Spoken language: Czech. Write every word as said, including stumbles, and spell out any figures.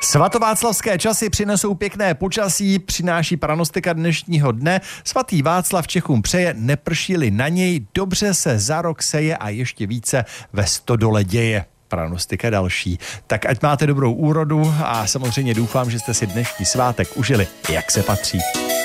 Svatováclavské časy přinesou pěkné počasí, přináší pranostika dnešního dne. Svatý Václav Čechům přeje, neprší-li na něj, dobře se za rok seje a ještě více ve stodole děje. Pranostika další. Tak ať máte dobrou úrodu a samozřejmě doufám, že jste si dnešní svátek užili, jak se patří.